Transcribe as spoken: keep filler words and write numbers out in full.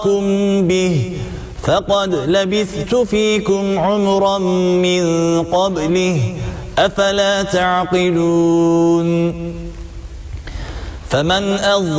به فقد لبثت فيكم عمرا من قبله أفلا تعقلون فمن أظلم